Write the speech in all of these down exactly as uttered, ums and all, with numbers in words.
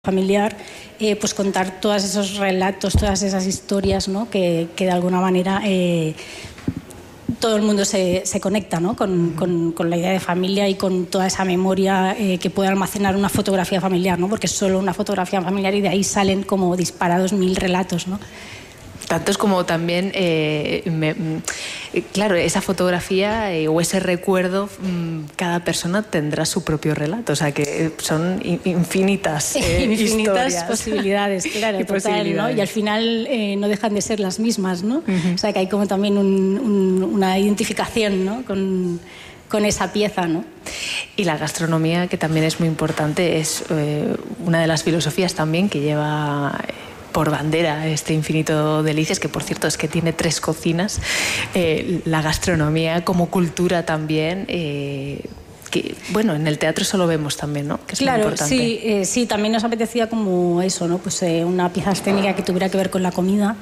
familiar, eh, pues contar todos esos relatos, todas esas historias, ¿no? que, que de alguna manera eh, todo el mundo se, se conecta, ¿no? con, con, con la idea de familia y con toda esa memoria eh, que puede almacenar una fotografía familiar, ¿no? Porque es solo una fotografía familiar y de ahí salen como disparados mil relatos, ¿no? Tantos como también, eh, me, claro, esa fotografía eh, o ese recuerdo, mmm, cada persona tendrá su propio relato, o sea que son infinitas eh, infinitas historias. posibilidades, claro, y total, posibilidades. ¿no? Y al final eh, no dejan de ser las mismas, ¿no? Uh-huh. O sea que hay como también un, un, una identificación, ¿no? con, con esa pieza, ¿no? Y la gastronomía, que también es muy importante, es eh, una de las filosofías también que lleva por bandera este Infinito Delicias, que por cierto es que tiene tres cocinas. Eh, la gastronomía como cultura también, eh, que bueno, en el teatro eso lo vemos también, ¿no? Que es claro, muy importante. sí, eh, sí, también nos apetecía como eso, ¿no? Pues eh, una pieza escénica que tuviera que ver con la comida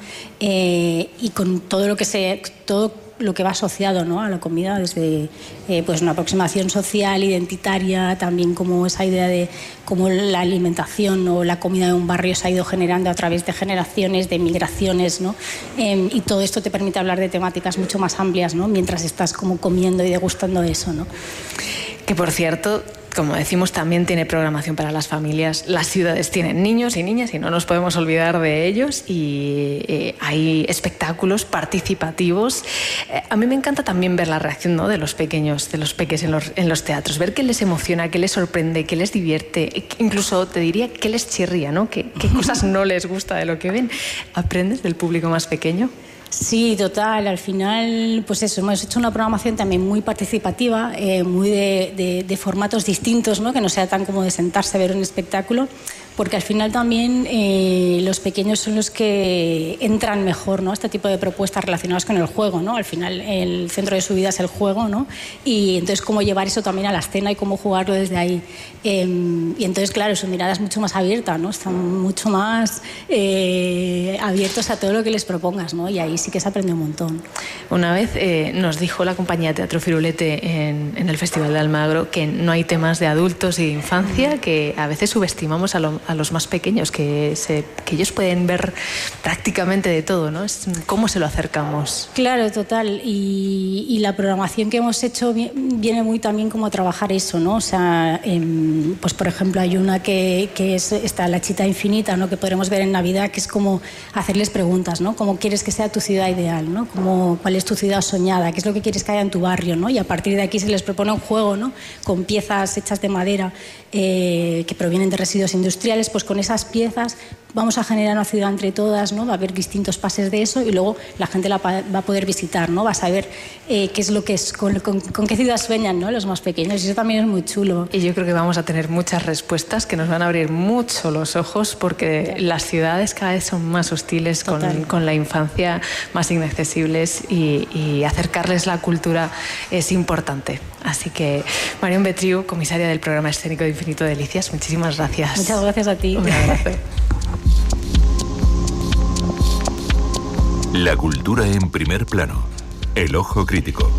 eh, y con todo lo que se, todo lo que va asociado, ¿no? a la comida, desde eh, pues una aproximación social, identitaria, también como esa idea de cómo la alimentación o la comida de un barrio se ha ido generando a través de generaciones, de migraciones, ¿no? Eh, y todo esto te permite hablar de temáticas mucho más amplias, ¿no? Mientras estás como comiendo y degustando eso, ¿no? Que por cierto, como decimos, también tiene programación para las familias. Las ciudades tienen niños y niñas y no nos podemos olvidar de ellos, y eh, hay espectáculos participativos. Eh, a mí me encanta también ver la reacción, ¿no? de los pequeños, de los peques en los, en los teatros, ver qué les emociona, qué les sorprende, qué les divierte, incluso te diría qué les chirría, ¿no? qué, qué cosas no les gusta de lo que ven. ¿Aprendes del público más pequeño? Sí, total. Al final, pues eso, hemos hecho una programación también muy participativa, eh, muy de, de, de formatos distintos, ¿no? Que no sea tan como de sentarse a ver un espectáculo, porque al final también eh, los pequeños son los que entran mejor, ¿no? Este tipo de propuestas relacionadas con el juego, ¿no? Al final el centro de su vida es el juego, ¿no? Y entonces cómo llevar eso también a la escena y cómo jugarlo desde ahí. Eh, y entonces, claro, su mirada es mucho más abierta, ¿no? Están mucho más eh, abiertos a todo lo que les propongas, ¿no? Y ahí sí que se aprende un montón. Una vez eh, nos dijo la compañía Teatro Firulete en, en el Festival de Almagro que no hay temas de adultos y de infancia, que a veces subestimamos a, lo, a los más pequeños, que, se, que ellos pueden ver prácticamente de todo, ¿no? Es, ¿cómo se lo acercamos? Claro, total. Y, y la programación que hemos hecho viene muy también como a trabajar eso, ¿no? O sea, eh, pues por ejemplo hay una que, que es esta La Chita Infinita, ¿no? Que podremos ver en Navidad, que es como hacerles preguntas, ¿no? ¿Cómo quieres que sea tu ciudad ideal, ¿no? Cómo, ¿cuál es tu ciudad soñada? ¿Qué es lo que quieres que haya en tu barrio, ¿no? Y a partir de aquí se les propone un juego, ¿no? Con piezas hechas de madera eh, que provienen de residuos industriales. Pues con esas piezas vamos a generar una ciudad entre todas, ¿no? Va a haber distintos pases de eso y luego la gente la va a poder visitar, ¿no? Va a saber eh, qué es lo que es, con, con, con qué ciudad sueñan, ¿no? Los más pequeños, y eso también es muy chulo. Y yo creo que vamos a tener muchas respuestas que nos van a abrir mucho los ojos, porque Total. Las ciudades cada vez son más hostiles con, con la infancia, más inaccesibles, y, y acercarles la cultura es importante. Así que, Marion Betriu, comisaria del programa escénico de Infinito Delicias, muchísimas gracias. Muchas gracias a ti. Un abrazo. La cultura en primer plano. El ojo crítico.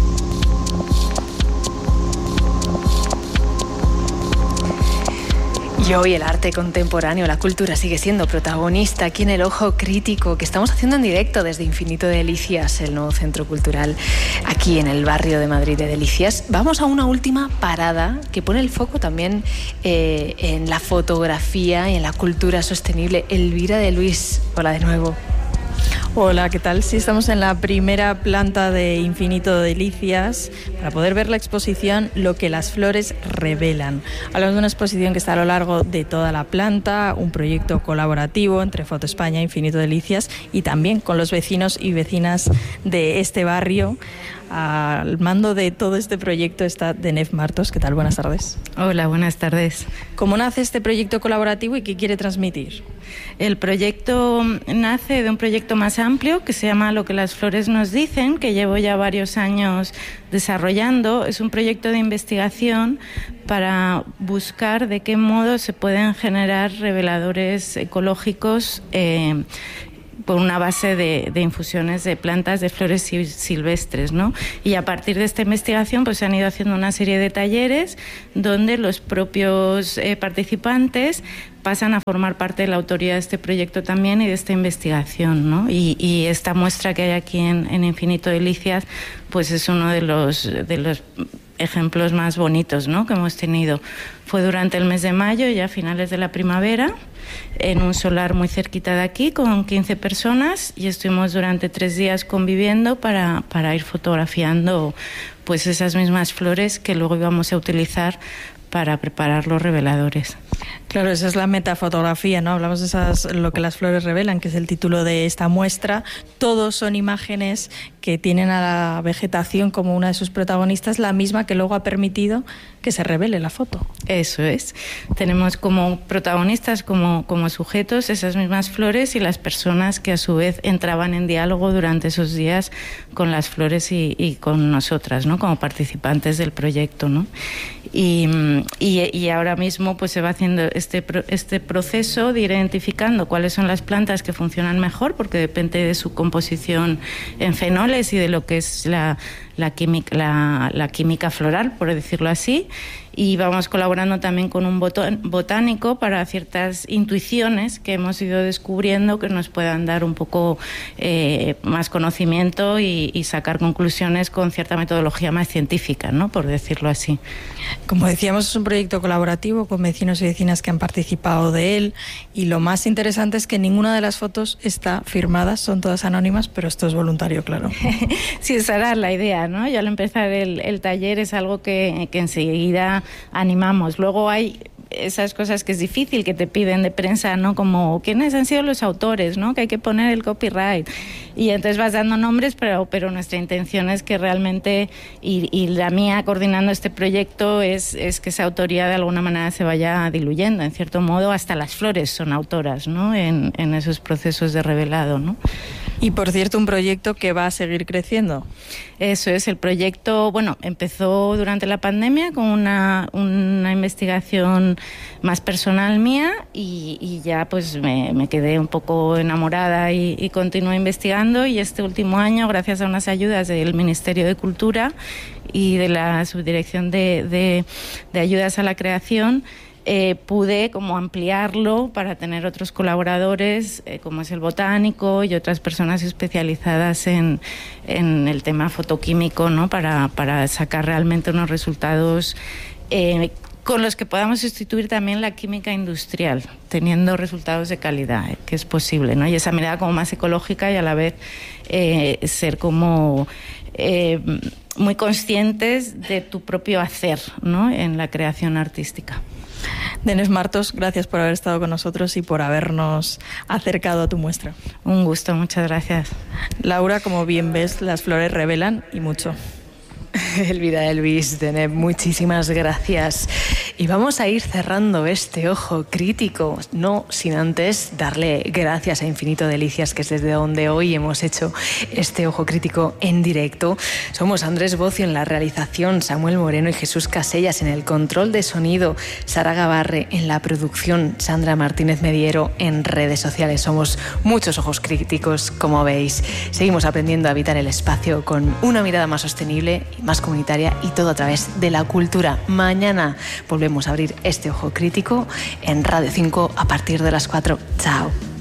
Y hoy el arte contemporáneo, la cultura sigue siendo protagonista aquí en El Ojo Crítico, que estamos haciendo en directo desde Infinito Delicias, el nuevo centro cultural aquí en el barrio de Madrid de Delicias. Vamos a una última parada que pone el foco también eh, en la fotografía y en la cultura sostenible. Elvira de Luis, hola de nuevo. Hola, ¿qué tal? Sí, estamos en la primera planta de Infinito Delicias para poder ver la exposición Lo que las flores revelan. Hablamos de una exposición que está a lo largo de toda la planta, un proyecto colaborativo entre Foto España, Infinito Delicias y también con los vecinos y vecinas de este barrio. Al mando de todo este proyecto está Denef Martos. ¿Qué tal? Buenas tardes. Hola, buenas tardes. ¿Cómo nace este proyecto colaborativo y qué quiere transmitir? El proyecto nace de un proyecto más amplio que se llama Lo que las flores nos dicen, que llevo ya varios años desarrollando. Es un proyecto de investigación para buscar de qué modo se pueden generar reveladores ecológicos eh, por una base de, de infusiones de plantas de flores silvestres, ¿no? Y a partir de esta investigación pues se han ido haciendo una serie de talleres donde los propios eh, participantes pasan a formar parte de la autoría de este proyecto también y de esta investigación, ¿no? Y, y esta muestra que hay aquí en, en Infinito Delicias pues es uno de los, de los ejemplos más bonitos, ¿no?, que hemos tenido. Fue durante el mes de mayo y a finales de la primavera, en un solar muy cerquita de aquí, con quince personas, y estuvimos durante tres días conviviendo para, para ir fotografiando pues esas mismas flores que luego íbamos a utilizar para preparar los reveladores. Claro, esa es la metafotografía, ¿no? Hablamos de esas, lo que las flores revelan, que es el título de esta muestra. Todos son imágenes que tienen a la vegetación como una de sus protagonistas, la misma que luego ha permitido que se revele la foto. Eso es. Tenemos como protagonistas, como, como sujetos, esas mismas flores y las personas que a su vez entraban en diálogo durante esos días con las flores y, y con nosotras, ¿no?, como participantes del proyecto, ¿no? Y, y, y ahora mismo pues se va haciendo este, este proceso de ir identificando cuáles son las plantas que funcionan mejor, porque depende de su composición en fenoles y de lo que es la, la, química, la, la química floral, por decirlo así. Y vamos colaborando también con un botánico para ciertas intuiciones que hemos ido descubriendo que nos puedan dar un poco eh, más conocimiento y, y sacar conclusiones con cierta metodología más científica, ¿no?, por decirlo así. Como decíamos, es un proyecto colaborativo con vecinos y vecinas que han participado de él, y lo más interesante es que ninguna de las fotos está firmada, son todas anónimas, pero esto es voluntario, claro. Sí, esa era la idea, ¿no? Ya al empezar el, el taller es algo que, que enseguida animamos. Luego hay esas cosas que es difícil, que te piden de prensa, ¿no?, como quiénes han sido los autores, ¿no?, que hay que poner el copyright, y entonces vas dando nombres, pero, pero nuestra intención es que realmente, y, y la mía coordinando este proyecto, es, es que esa autoría de alguna manera se vaya diluyendo, en cierto modo. Hasta las flores son autoras, ¿no?, en, en esos procesos de revelado, ¿no? Y por cierto, un proyecto que va a seguir creciendo. Eso es, el proyecto, bueno, empezó durante la pandemia con una, una investigación más personal mía, y, y ya pues me, me quedé un poco enamorada y, y continué investigando, y este último año, gracias a unas ayudas del Ministerio de Cultura y de la Subdirección de, de, de Ayudas a la Creación, Eh, pude como ampliarlo para tener otros colaboradores, eh, como es el botánico y otras personas especializadas en, en el tema fotoquímico, ¿no?, para, para sacar realmente unos resultados eh, con los que podamos sustituir también la química industrial, teniendo resultados de calidad, eh, que es posible, ¿no? Y esa mirada como más ecológica, y a la vez eh, ser como eh, muy conscientes de tu propio hacer, ¿no?, en la creación artística. Denés Martos, gracias por haber estado con nosotros y por habernos acercado a tu muestra. Un gusto, muchas gracias. Laura, como bien ves, las flores revelan, y mucho. Elvira, Elvis, Deneb, muchísimas gracias. Y vamos a ir cerrando este ojo crítico, no sin antes darle gracias a Infinito Delicias, que es desde donde hoy hemos hecho este ojo crítico en directo. Somos Andrés Bocio en la realización, Samuel Moreno y Jesús Casellas en el control de sonido, Sara Gabarre en la producción, Sandra Martínez Mediero en redes sociales. Somos muchos ojos críticos, como veis. Seguimos aprendiendo a habitar el espacio con una mirada más sostenible y más comunitaria, y todo a través de la cultura. Mañana volvemos a abrir este ojo crítico en Radio cinco a partir de las cuatro. Chao.